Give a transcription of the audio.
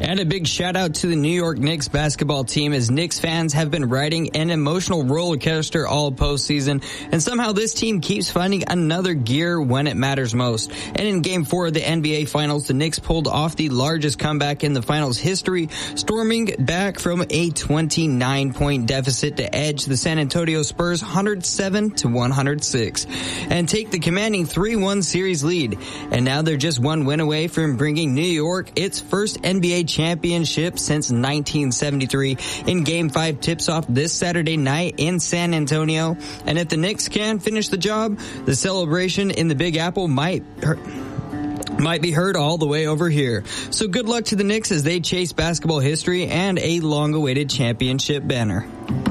And a big shout out to the New York Knicks basketball team, as Knicks fans have been riding an emotional roller coaster all postseason, and somehow this team keeps finding another gear when it matters most. And in Game 4 of the NBA Finals, the Knicks pulled off the largest comeback in the finals history, storming back from a 29-point deficit to edge the San Antonio Spurs 107-106 and take the commanding 3-1 series lead. And now they're just one win away from bringing New York its first NBA championship since 1973. In Game 5 tips off this Saturday night in San Antonio. And if the Knicks can finish the job, the celebration in the Big Apple might be heard all the way over here. So good luck to the Knicks as they chase basketball history and a long-awaited championship banner.